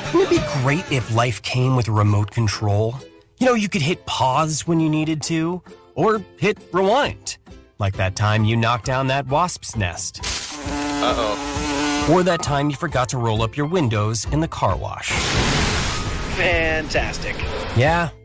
Wouldn't it be great if life came with a remote control? You could hit pause when you needed to, or hit rewind. Like that time you knocked down that wasp's nest. Uh-oh. Or that time you forgot to roll up your windows in the car wash. Fantastic. Yeah,